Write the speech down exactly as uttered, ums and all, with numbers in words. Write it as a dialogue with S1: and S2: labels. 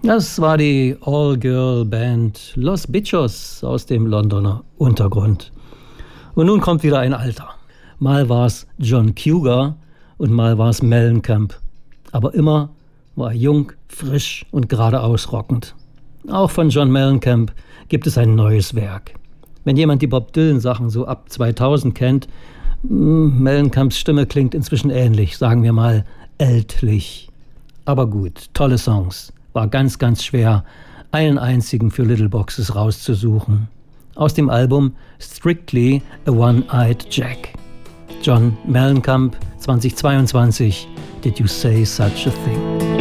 S1: Das war die All-Girl-Band Los Bichos aus dem Londoner Untergrund. Und nun kommt wieder ein Alter. Mal war es John Cougar und mal war es Mellencamp. Aber immer war er jung, frisch und geradeaus rockend. Auch von John Mellencamp gibt es ein neues Werk. Wenn jemand die Bob Dylan-Sachen so ab zweitausend kennt, Mellencamps Stimme klingt inzwischen ähnlich, sagen wir mal ältlich. Aber gut, tolle Songs. War ganz, ganz schwer, einen einzigen für Little Boxes rauszusuchen. Aus dem Album Strictly a One-Eyed Jack. John Mellencamp, zweitausendzweiundzwanzig, Did You Say Such a Thing?